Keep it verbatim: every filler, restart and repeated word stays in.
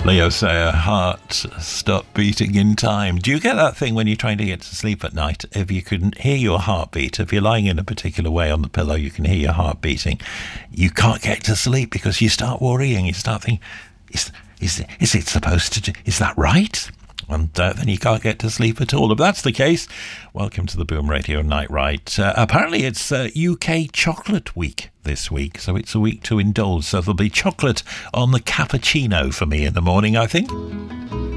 Leo Sayer, heart stop beating in time. Do you get that thing when you're trying to get to sleep at night? If you can hear your heartbeat, if you're lying in a particular way on the pillow, you can hear your heart beating. You can't get to sleep because you start worrying. You start thinking, is, is, is it supposed to do, is that right? And uh, then you can't get to sleep at all. If that's the case, welcome to the Boom Radio Night Ride. Uh, apparently it's uh, U K Chocolate Week this week, so it's a week to indulge. So there'll be chocolate on the cappuccino for me in the morning, I think.